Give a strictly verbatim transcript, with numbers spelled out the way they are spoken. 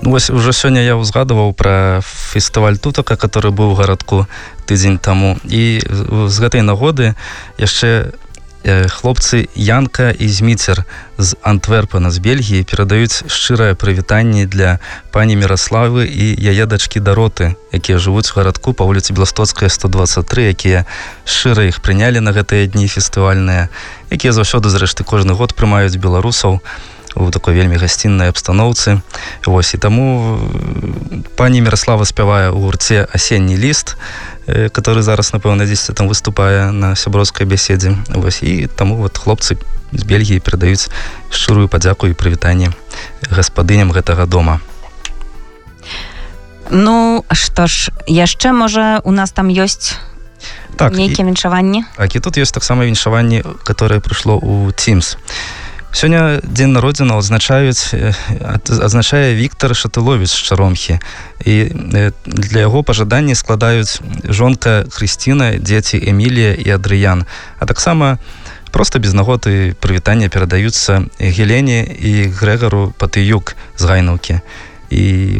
Вось уже сёння я узгадываў пра фестываль тутака, который быў у гарадку тыдзень таму. І з гэтай нагоды яшчэ хлопцы Янка і Зміцер з Антверпена, з Бельгіі, перадаюць шчырае прывітанне для пані Міраславы і яе дачкі Дароты, якія жывуць у гарадку па вуліцы Беластоцкая, сто двадцать три, якія шчыра іх прынялі на гэтыя дні фестывальныя, якія заўсёды, зрэшты, кожны год прымаюць беларусаў у такой вельмі гасціннай абстаноўцы. Вось, і таму пані Міраслава спявае ў гурце «Асенні ліст», который зараз, напэўна, дзесьці там выступае на сяброўскай бяседзе. Вось, і таму вот хлопцы з Бельгіі перадаюць шчырую падзяку і прывітанне гаспадыням гэтага дома. Ну, што ж, яшчэ, можа, у нас там ёсць так, нейкія віншаванні? Так, і тут ёсць таксама віншаванне, которое прыйшло ў Teams. Сёння дзень народзінаў адзначаюць адзначае Віктор Шатыловіч з Чаромхі, і для яго пажаданні складаюць жонка Хрысціна, дзеці Эмілія і Адрыян, а таксама проста без нагоды прывітання перадаюцца Гелене і Грэгору Патыюк з Гайнаўкі. І